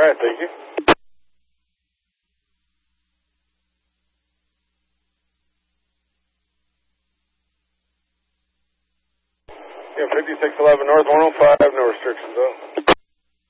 right, thank you. Yeah, 5611 North 105, no restrictions, though.